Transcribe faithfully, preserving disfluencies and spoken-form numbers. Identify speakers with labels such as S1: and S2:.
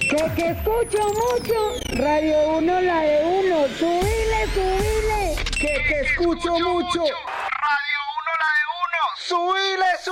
S1: Que que escucho mucho, Radio Uno la de uno, subile, subile.
S2: Que que escucho mucho, Radio Uno la de uno, subile, subile.